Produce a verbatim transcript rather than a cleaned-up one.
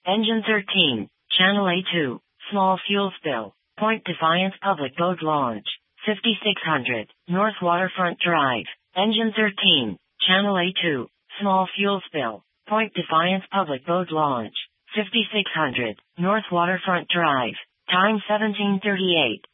Engine thirteen, Channel A two, small fuel spill. Point Defiance public boat launch. fifty-six hundred, North Waterfront Drive. Engine thirteen, Channel A two, small fuel spill. Point Defiance public boat launch. fifty-six hundred, North Waterfront Drive. Time seventeen thirty-eight.